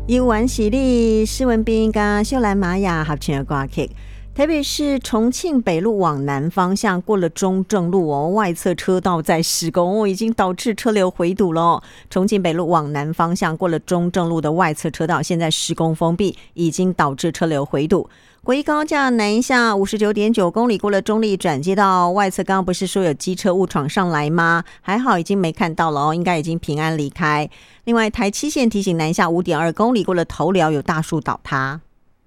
由阮喜丽、施文彬跟秀兰玛雅合唱的歌曲。台北市重庆北路往南方向过了中正路外侧车道在施工已经导致车流回堵了重庆北路往南方向过了中正路的外侧车道现在施工封闭，已经导致车流回堵。国一高架南下 59.9 公里过了中立转接道外侧，刚刚不是说有机车误闯上来吗？还好已经没看到了应该已经平安离开。另外台七线提醒南下 5.2 公里过了头寮有大树倒塌。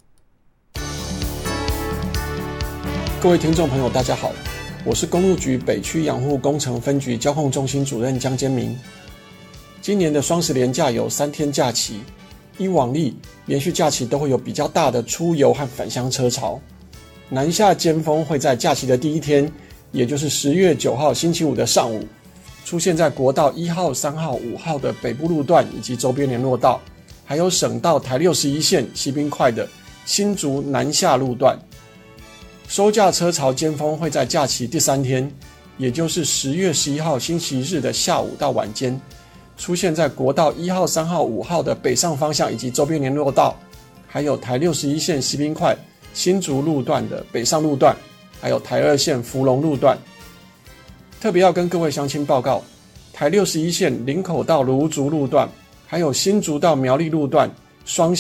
各位听众朋友大家好，我是公路局北区养护工程分局交控中心主任江坚明。今年的双十连假有3天假期，依往例连续假期都会有比较大的出游和返乡车潮。南下尖峰会在假期的第一天，也就是10月9号星期五的上午，出现在国道1号、3号、5号的北部路段以及周边联络道，还有省道台61线西滨快的新竹南下路段。收假车潮尖峰会在假期第3天，也就是10月11号星期日的下午到晚间，出现在国道1号、3号、5号的北上方向以及周边联络道，还有台61线西滨快新竹路段的北上路段，还有台2线福隆路段。特别要跟各位乡亲报告，台61线林口到芦竹路段，还有新竹到苗栗路段双